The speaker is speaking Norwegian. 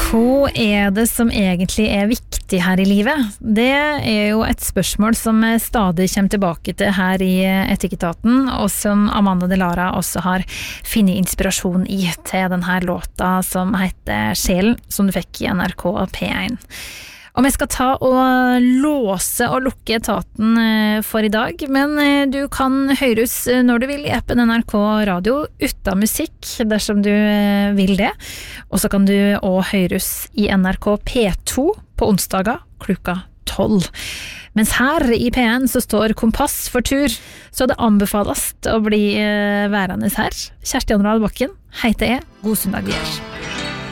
Hva det som egentlig viktig her i livet? Det jo et spørsmål som stadig kommer tilbake til her i Etikketaten, og som Amanda Delara også har finnet inspirasjon i til denne låta som heter Sjelen, som du fikk i NRK P1. Og vi skal ta og låse og lukke etaten for i dag, men du kan høres når du vil i appen NRK Radio uten musikk, dersom du vil det. Og så kan du også høres i NRK P2 på onsdager klokka 12. Mens her i P1 så står Kompass for tur, så det anbefales å bli værende her. Kjersti Andrade Bakken heter jeg. God søndag videre.